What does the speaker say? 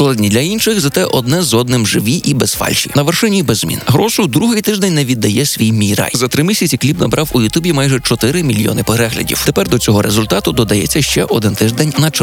Складні для інших, зате одне з одним живі і без фальші. На вершині і без змін. Грошу другий тиждень не віддає свій «Мій рай». За 3 місяці кліп набрав у Ютубі майже 4 мільйони переглядів. Тепер до цього результату додається ще один тиждень на